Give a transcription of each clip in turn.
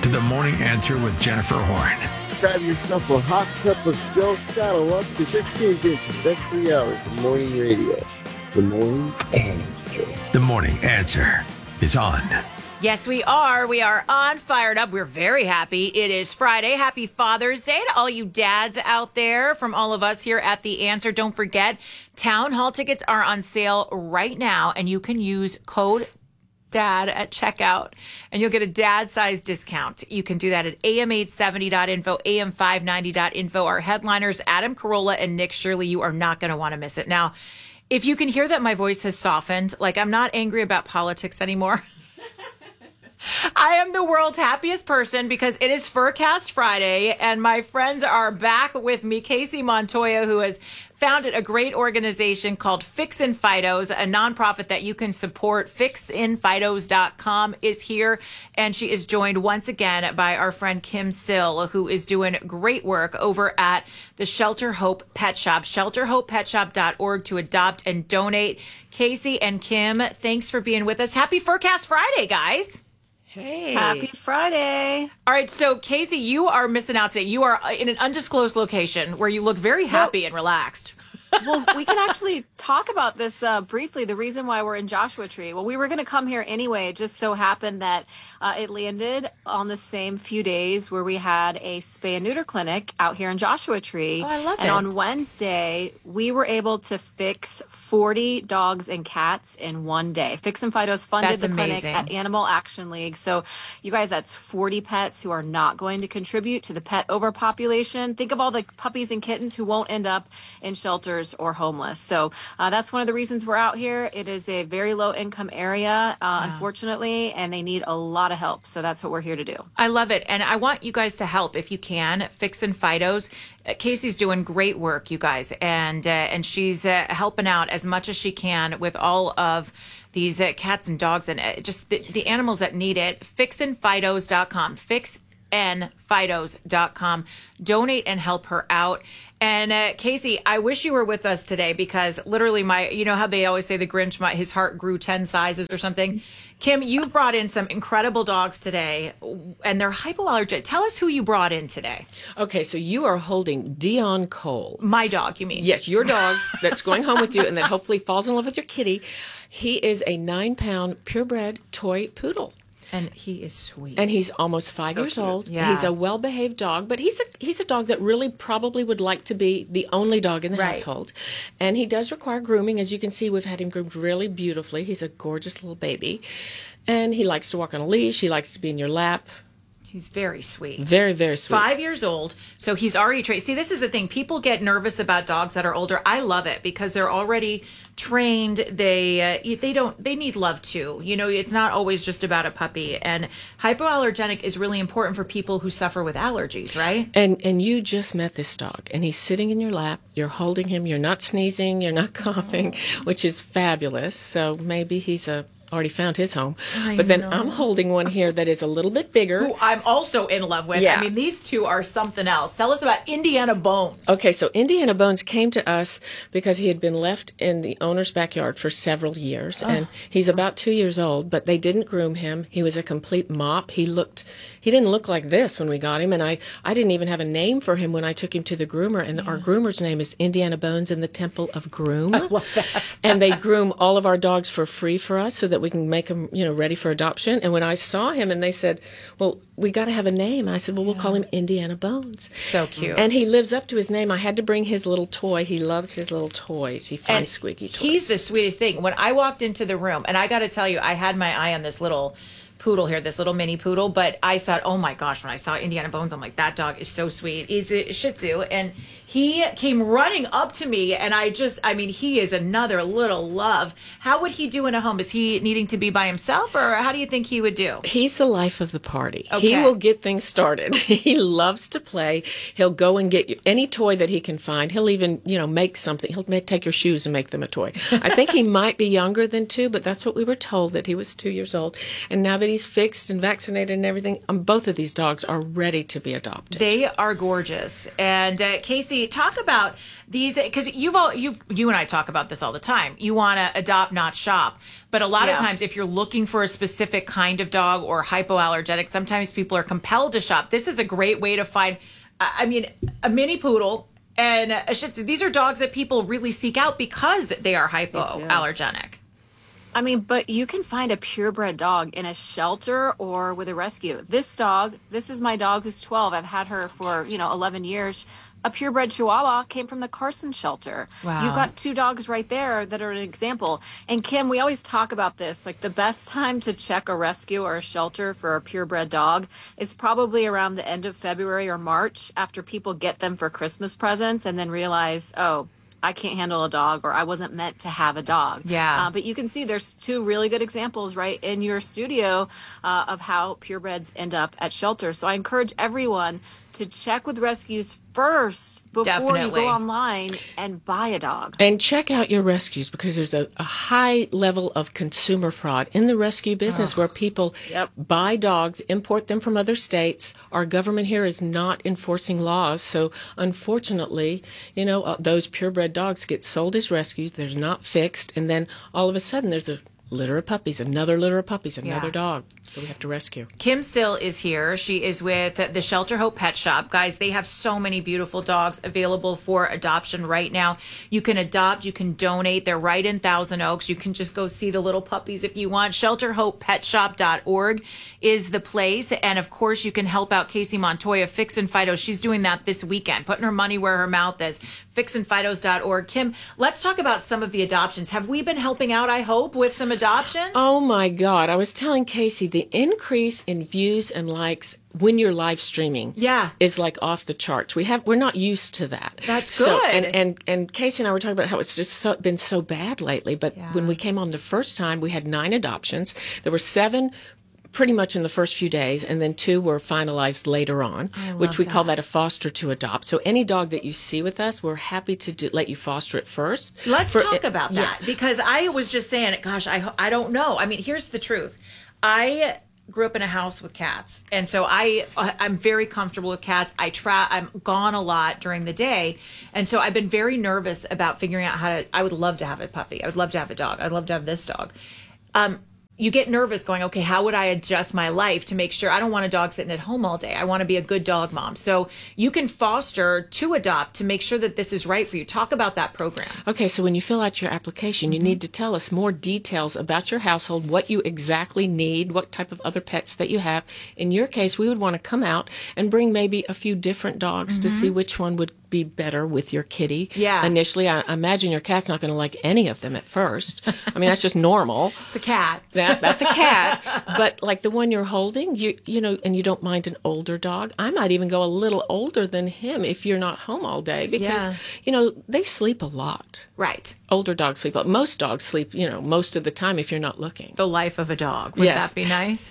to The Morning Answer with Jennifer Horn. Grab yourself a hot cup of Joe Saddle up because you're tuned in to the best 3 hours of morning radio. The Morning Answer. The Morning Answer is on. Yes, we are. We are on, fired up. We're very happy. It is Friday. Happy Father's Day to all you dads out there from all of us here at The Answer. Don't forget, Town Hall tickets are on sale right now, and you can use code DAD at checkout, and you'll get a dad size discount. You can do that at am870.info, am590.info. Our headliners, Adam Carolla and Nick Shirley. You are not going to want to miss it. Now, if you can hear that my voice has softened, like I'm not angry about politics anymore. I am the world's happiest person because it is Furcast Friday, and my friends are back with me. Casey Montoya, who has founded a great organization called Fixin' Fidos, a nonprofit that you can support. Fixinfidos.com is here, and she is joined once again by our friend Kim Sill, who is doing great work over at the Shelter Hope Pet Shop, shelterhopepetshop.org, to adopt and donate. Casey and Kim, thanks for being with us. Happy Furcast Friday, guys. Hey. Happy Friday. All right. So, Casey, you are missing out today. You are in an undisclosed location where you look very happy and relaxed. Well, we can actually talk about this briefly, the reason why we're in Joshua Tree. Well, we were going to come here anyway. It just so happened that it landed on the same few days where we had a spay and neuter clinic out here in Joshua Tree. Oh, I love it. And on Wednesday, we were able to fix 40 dogs and cats in one day. Fixin' Fidos funded That's the amazing. clinic at Animal Action League. So, you guys, that's 40 pets who are not going to contribute to the pet overpopulation. Think of all the puppies and kittens who won't end up in shelters or homeless. So that's one of the reasons we're out here. It is a very low income area, unfortunately, and they need a lot of help. So that's what we're here to do. I love it. And I want you guys to help if you can. Fixin' Fidos. Casey's doing great work, you guys. And she's helping out as much as she can with all of these cats and dogs and just the animals that need it. Fixinfidos.com. Fixinfidos.com. Donate and help her out. And Casey, I wish you were with us today because literally you know how they always say the Grinch, his heart grew 10 sizes or something. Kim, you've brought in some incredible dogs today, and they're hypoallergenic. Tell us who you brought in today. Okay, so you are holding Dion Cole. My dog, you mean? Yes, your dog that's going home with you and then hopefully falls in love with your kitty. He is a 9-pound purebred toy poodle. And he is sweet. And he's almost 5 years old. Yeah. He's a well-behaved dog, but he's a dog that really probably would like to be the only dog in the household. And he does require grooming. As you can see, we've had him groomed really beautifully. He's a gorgeous little baby. And he likes to walk on a leash. He likes to be in your lap. He's very sweet. Very, very sweet. 5 years old. So he's already trained. See, this is the thing. People get nervous about dogs that are older. I love it because they're already trained. They need love too. You know, it's not always just about a puppy. And hypoallergenic is really important for people who suffer with allergies, right? And you just met this dog, and he's sitting in your lap. You're holding him. You're not sneezing. You're not coughing, which is fabulous. So maybe he's already found his home. But then I'm holding one here that is a little bit bigger. Who I'm also in love with. Yeah. I mean, these two are something else. Tell us about Indiana Bones. Okay, so Indiana Bones came to us because he had been left in the owner's backyard for several years. And he's about 2 years old, but they didn't groom him. He was a complete mop. He didn't look like this when we got him, and I didn't even have a name for him when I took him to the groomer, and our groomer's name is Indiana Bones in the Temple of Groom. I love that. And they groom all of our dogs for free for us so that we can make them, ready for adoption. And when I saw him and they said, well, we got to have a name, I said, well, we'll call him Indiana Bones. So cute. And he lives up to his name. I had to bring his little toy. He loves his little toys. He finds squeaky toys. He's the sweetest thing. When I walked into the room, and I got to tell you, I had my eye on this little poodle here, this little mini poodle, but I thought, oh my gosh, when I saw Indiana Bones, I'm like, that dog is so sweet. He's a Shih Tzu, and he came running up to me, and he is another little love. How would he do in a home? Is he needing to be by himself, or how do you think he would do? He's the life of the party. Okay. He will get things started. He loves to play. He'll go and get you any toy that he can find. He'll even, make something. He'll take your shoes and make them a toy. I think he might be younger than 2, but that's what we were told, that he was 2 years old. And now that he's puppies fixed and vaccinated and everything. Both of these dogs are ready to be adopted. They are gorgeous. And Casey, talk about these, because you and I talk about this all the time. You want to adopt, not shop. But a lot of times, if you're looking for a specific kind of dog or hypoallergenic, sometimes people are compelled to shop. This is a great way to find, a mini poodle and a Shih Tzu. These are dogs that people really seek out because they are hypoallergenic. I mean, but you can find a purebred dog in a shelter or with a rescue. This is my dog who's 12. I've had her for, 11 years. A purebred Chihuahua came from the Carson shelter. Wow. You've got 2 dogs right there that are an example. And Kim, we always talk about this, like the best time to check a rescue or a shelter for a purebred dog is probably around the end of February or March, after people get them for Christmas presents and then realize, oh, I can't handle a dog, or I wasn't meant to have a dog. Yeah. But you can see there's 2 really good examples right in your studio of how purebreds end up at shelters. So I encourage everyone to check with rescues first before you go online and buy a dog. And check out your rescues, because there's a high level of consumer fraud in the rescue business where people buy dogs, import them from other states. Our government here is not enforcing laws. So unfortunately, those purebred dogs get sold as rescues. They're not fixed. And then all of a sudden there's a litter of puppies, another litter of puppies, another dog that we have to rescue. Kim Sill is here. She is with the Shelter Hope Pet Shop. Guys, they have so many beautiful dogs available for adoption right now. You can adopt, you can donate. They're right in Thousand Oaks. You can just go see the little puppies if you want. ShelterHopePetShop.org is the place. And of course, you can help out Casey Montoya, Fix and Fido. She's doing that this weekend, putting her money where her mouth is. FixandFidos.org. Kim, let's talk about some of the adoptions. Have we been helping out, I hope, with some adoptions? Oh my God. I was telling Casey, the increase in views and likes when you're live streaming is like off the charts. We're not used to that. That's good. And Casey and I were talking about how it's just been so bad lately. But when we came on the first time, we had 9 adoptions. There were 7 pretty much in the first few days, and then 2 were finalized later on, which we call that a foster to adopt. So any dog that you see with us, we're happy to let you foster it first. Let's talk about that, because I was just saying, gosh, I don't know. I mean, here's the truth. I grew up in a house with cats, and so I'm very comfortable with cats. I'm gone a lot during the day, and so I've been very nervous about figuring out I would love to have a puppy. I would love to have a dog. I'd love to have this dog. You get nervous going, okay, how would I adjust my life to make sure I don't want a dog sitting at home all day? I want to be a good dog mom. So you can foster to adopt to make sure that this is right for you. Talk about that program. Okay, so when you fill out your application, you need to tell us more details about your household, what you exactly need, what type of other pets that you have. In your case, we would want to come out and bring maybe a few different dogs to see which one would be better with your kitty. Yeah. Initially, I imagine your cat's not going to like any of them at first. I mean, that's just normal. It's a cat. That's a cat. But like the one you're holding, you know, and you don't mind an older dog. I might even go a little older than him if you're not home all day, because, you know, they sleep a lot. Right. Older dogs sleep a lot. Most dogs sleep, you know, most of the time if you're not looking. The life of a dog. Would that be nice?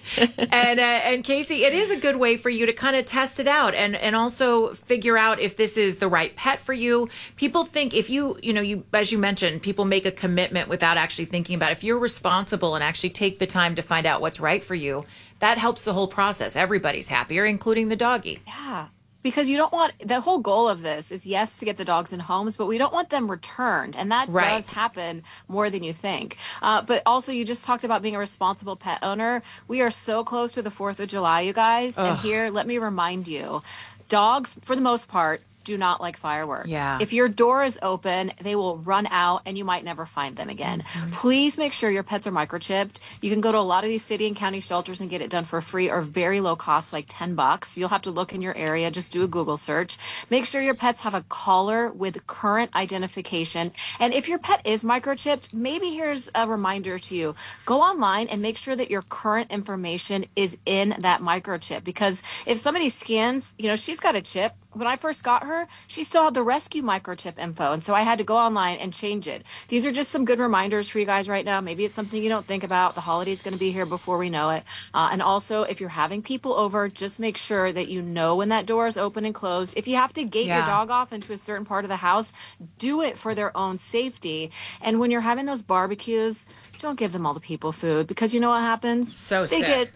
And Casey, it is a good way for you to kind of test it out and also figure out if this is the right pet for you. People think if you as you mentioned, people make a commitment without actually thinking about it. If you're responsible and actually take the time to find out what's right for you, that helps the whole process. Everybody's happier, including the doggy. Yeah. Because you don't want, the whole goal of this is, yes, to get the dogs in homes, but we don't want them returned. And that does happen more than you think. But also, you just talked about being a responsible pet owner. We are so close to the 4th of July, you guys. And here, let me remind you, dogs, for the most part, do not like fireworks. Yeah. If your door is open, they will run out and you might never find them again. Please make sure your pets are microchipped. You can go to a lot of these city and county shelters and get it done for free or very low cost, like $10. You'll have to look in your area. Just do a Google search. Make sure your pets have a collar with current identification. And if your pet is microchipped, maybe here's a reminder to you. Go online and make sure that your current information is in that microchip. Because if somebody scans, you know, she's got a chip. When I first got her, she still had the rescue microchip info. And so I had to go online and change it. These are just some good reminders for you guys right now. Maybe it's something you don't think about. The holiday's going to be here before we know it. And also, if you're having people over, just make sure that you know when that door is open and closed. If you have to gate your dog off into a certain part of the house, do it for their own safety. And when you're having those barbecues, don't give them all the people food, because you know what happens? They get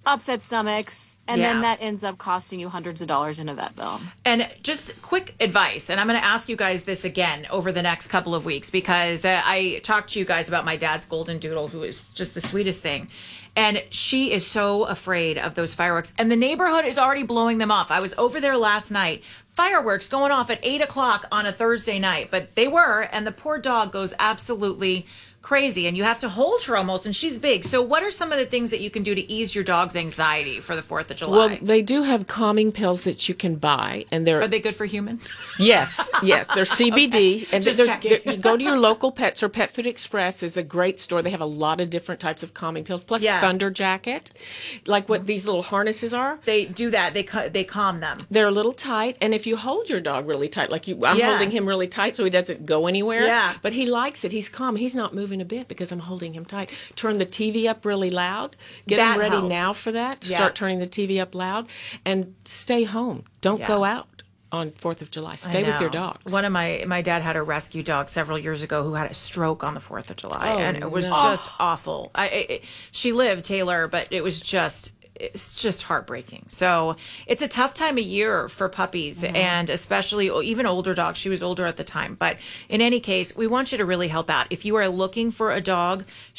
upset stomachs, and Yeah. then that ends up costing you hundreds of dollars in a vet bill. And just quick advice, and I'm going to ask you guys this again over the next couple of weeks, because I talked to you guys about my dad's golden doodle, who is just the sweetest thing. And she is so afraid of those fireworks. And the neighborhood is already blowing them off. I was over there last night. Fireworks going off at 8 o'clock on a Thursday night. But they were, and the poor dog goes absolutely crazy. And you have to hold her almost, and she's big. So what are some of the things that you can do to ease your dog's anxiety for the 4th of July? Well, they do have calming pills that you can buy, and they're Are they good for humans? yes, they're CBD, and Just they're, checking. you go to your local Pets or Pet Food Express is a great store. They have a lot of different types of calming pills, plus Yeah. Thunder Jacket, like what these little harnesses are. They do that. They calm them. They're a little tight, and if you hold your dog really tight, like I'm Yeah. holding him really tight so he doesn't go anywhere. Yeah. But he likes it. He's calm. He's not moving a bit because I'm holding him tight. Turn the TV up really loud. Get That him ready helps. now for that. Yeah. Start turning the TV up loud, and stay home. Don't Yeah. go out on 4th of July. Stay with your dogs. One of my dad had a rescue dog several years ago who had a stroke on the 4th of July, Oh, and it was no. just awful. She lived, Taylor, but it's just heartbreaking. So it's a tough time of year for puppies, and especially even older dogs. She was older at the time, but in any case, we want you to really help out. If you are looking for a dog,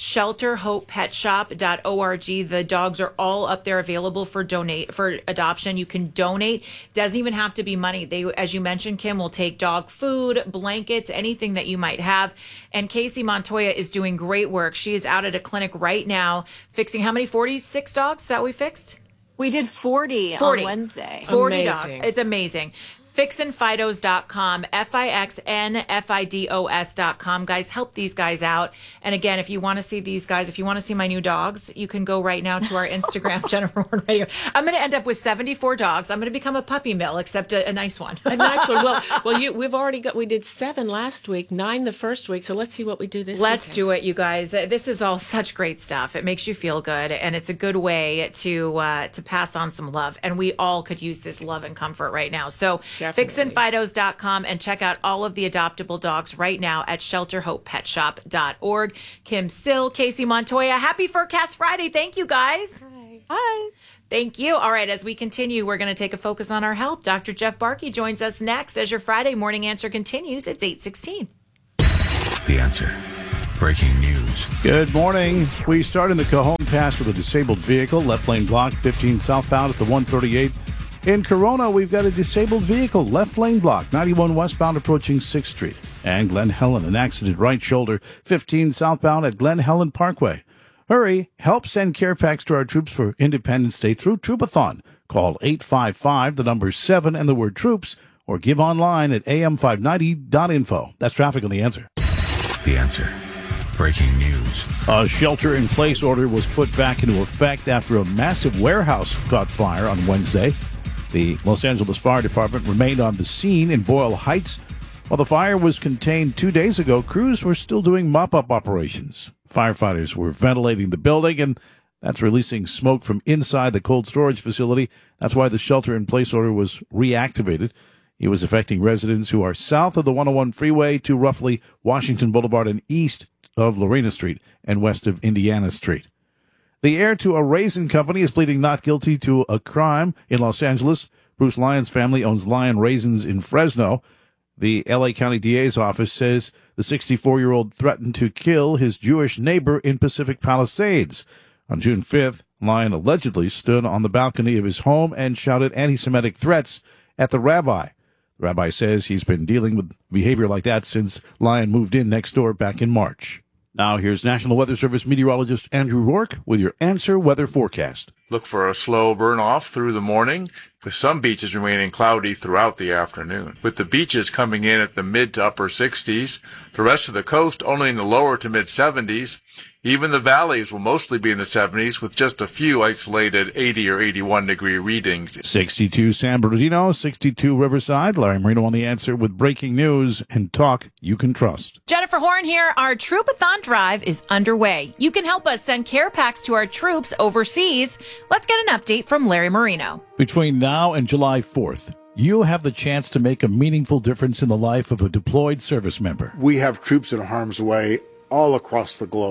shelterhopepetshop.org. The dogs are all up there available for adoption. You can donate. Doesn't even have to be money. They, as you mentioned, Kim, will take dog food, blankets, anything that you might have. And Casey Montoya is doing great work. She is out at a clinic right now fixing how many? 46 dogs? Is that what we fixed? We did 40 on Wednesday. 40 Amazing. dogs. It's amazing. Fixinfidos.com, FIXNFIDOS.com. Guys, help these guys out. And again, if you want to see these guys, if you want to see my new dogs, you can go right now to our Instagram, Jennifer Horn Radio. I'm going to end up with 74 dogs. I'm going to become a puppy mill, except a nice one. A nice one. We did 7 last week, 9 the first week. So let's see what we do this Let's weekend. do it, you guys. This is all such great stuff. It makes you feel good, and it's a good way to pass on some love. And we all could use this love and comfort right now. So Definitely. fixinfidos.com, and check out all of the adoptable dogs right now at shelterhopepetshop.org. Kim Sill, Casey Montoya, happy Furcast Friday. Thank you, guys. Hi. Thank you. All right, as we continue, we're going to take a focus on our health. Dr. Jeff Barkey joins us next as your Friday morning answer continues. It's 8:16. The Answer. Breaking news. Good morning. We start in the Cajon Pass with a disabled vehicle, left lane blocked, 15 southbound at the 138. In Corona, we've got a disabled vehicle, left lane blocked, 91 westbound approaching 6th Street. And Glen Helen, an accident right shoulder, 15 southbound at Glen Helen Parkway. Hurry, help send care packs to our troops for Independence Day through Troopathon. Call 855, the number 7 and the word troops, or give online at am590.info. That's traffic on The Answer. The Answer. Breaking news. A shelter-in-place order was put back into effect after a massive warehouse caught fire on Wednesday. The Los Angeles Fire Department remained on the scene in Boyle Heights. While the fire was contained 2 days ago, crews were still doing mop-up operations. Firefighters were ventilating the building, and that's releasing smoke from inside the cold storage facility. That's why the shelter-in-place order was reactivated. It was affecting residents who are south of the 101 freeway to roughly Washington Boulevard and east of Lorena Street and west of Indiana Street. The heir to a raisin company is pleading not guilty to a crime in Los Angeles. Bruce Lyon's family owns Lion Raisins in Fresno. The L.A. County DA's office says the 64-year-old threatened to kill his Jewish neighbor in Pacific Palisades. On June 5th, Lyon allegedly stood on the balcony of his home and shouted anti-Semitic threats at the rabbi. The rabbi says he's been dealing with behavior like that since Lyon moved in next door back in March. Now here's National Weather Service meteorologist Andrew Rourke with your Answer Weather Forecast. Look for a slow burn-off through the morning, with some beaches remaining cloudy throughout the afternoon. With the beaches coming in at the mid to upper 60s, the rest of the coast only in the lower to mid 70s. Even the valleys will mostly be in the 70s, with just a few isolated 80 or 81 degree readings. 62 San Bernardino, 62 Riverside. Larry Marino on The Answer with breaking news and talk you can trust. Jennifer Horn here. Our Troopathon drive is underway. You can help us send care packs to our troops overseas. Let's get an update from Larry Marino. Between now and July 4th, you'll have the chance to make a meaningful difference in the life of a deployed service member. We have troops in harm's way all across the globe,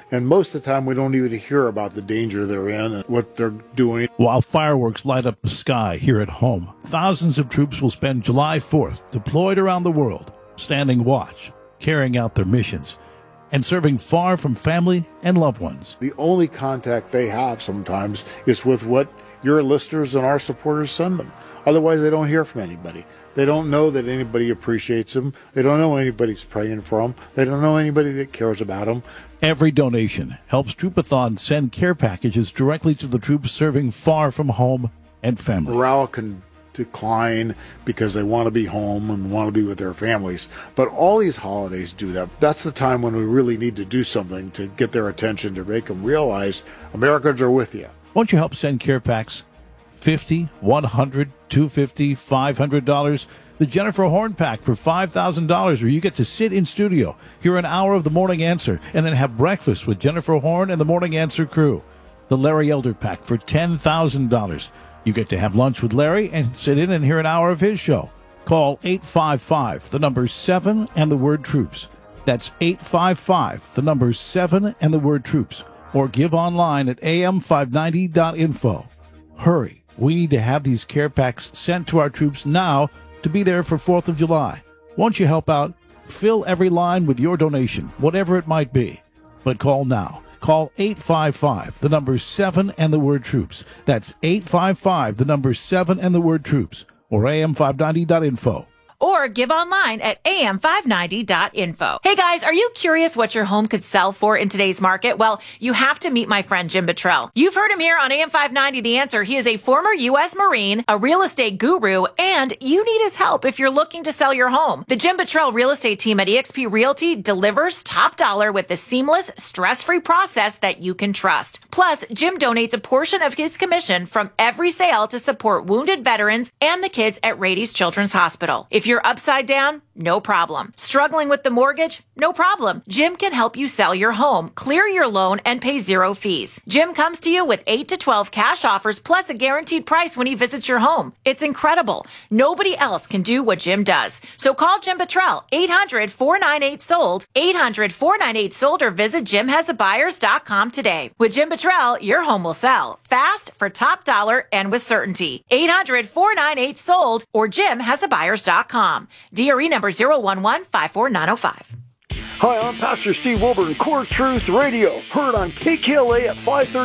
And most of the time, we don't even hear about the danger they're in and what they're doing. While fireworks light up the sky here at home, thousands of troops will spend July 4th deployed around the world, standing watch, carrying out their missions, and serving far from family and loved ones. The only contact they have sometimes is with what your listeners and our supporters send them. Otherwise, they don't hear from anybody. They don't know that anybody appreciates them. They don't know anybody's praying for them. They don't know anybody that cares about them. Every donation helps Troopathon send care packages directly to the troops serving far from home and family. Morale can decline because they want to be home and want to be with their families. But all these holidays do that. That's the time when we really need to do something to get their attention, to make them realize Americans are with you. Won't you help send care packs? $50, $100, $250, $500. The Jennifer Horn pack for $5,000, where you get to sit in studio, hear an hour of the Morning Answer, and then have breakfast with Jennifer Horn and the Morning Answer crew. The Larry Elder pack for $10,000. You get to have lunch with Larry and sit in and hear an hour of his show. Call 855, the number 7 and the word troops. That's 855, the number 7 and the word troops. Or give online at am590.info. Hurry. We need to have these care packs sent to our troops now to be there for 4th of July. Won't you help out? Fill every line with your donation, whatever it might be. But call now. Call 855, the number 7 and the word troops. That's 855, the number 7 and the word troops. Or am590.info. Or give online at am590.info. Hey guys, are you curious what your home could sell for in today's market? Well, you have to meet my friend Jim Buttrell. You've heard him here on AM590 The Answer. He is a former U.S. Marine, a real estate guru, and you need his help if you're looking to sell your home. The Jim Buttrell real estate team at eXp Realty delivers top dollar with the seamless, stress-free process that you can trust. Plus, Jim donates a portion of his commission from every sale to support wounded veterans and the kids at Rady's Children's Hospital. If you're upside down, no problem. Struggling with the mortgage? No problem. Jim can help you sell your home, clear your loan, and pay zero fees. Jim comes to you with 8 to 12 cash offers plus a guaranteed price when he visits your home. It's incredible. Nobody else can do what Jim does. So call Jim Buttrell, 800-498-SOLD, 800-498-SOLD, or visit JimHasABuyers.com today. With Jim Buttrell, your home will sell fast, for top dollar, and with certainty. 800-498-SOLD or JimHasABuyers.com. DRE number 011-54905. Hi, I'm Pastor Steve Wilburn, Core Truth Radio, heard on KKLA at 5:30.